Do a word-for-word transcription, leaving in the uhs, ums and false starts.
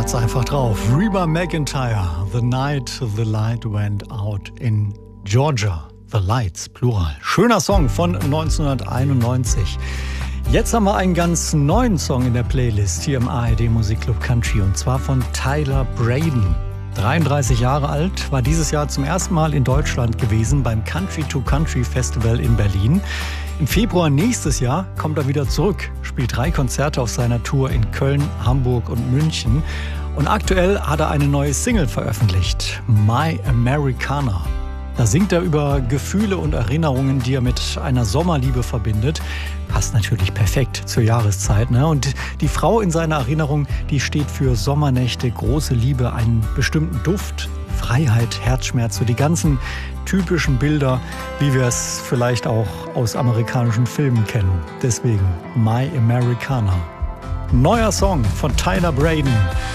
hat's einfach drauf. Reba McEntire, The Night the Light Went Out in Georgia. The Lights, Plural. Schöner Song von neunzehnhunderteinundneunzig. Jetzt haben wir einen ganz neuen Song in der Playlist hier im A R D Musikclub Country und zwar von Tyler Braden. dreiunddreißig Jahre alt, war dieses Jahr zum ersten Mal in Deutschland gewesen beim Country to Country Festival in Berlin. Im Februar nächstes Jahr kommt er wieder zurück, spielt drei Konzerte auf seiner Tour in Köln, Hamburg und München. Und aktuell hat er eine neue Single veröffentlicht, My Americana. Da singt er über Gefühle und Erinnerungen, die er mit einer Sommerliebe verbindet. Passt natürlich perfekt zur Jahreszeit, ne? Und die Frau in seiner Erinnerung, die steht für Sommernächte, große Liebe, einen bestimmten Duft, Freiheit, Herzschmerz, so die ganzen typischen Bilder, wie wir es vielleicht auch aus amerikanischen Filmen kennen. Deswegen My Americana. Neuer Song von Tyler Braden.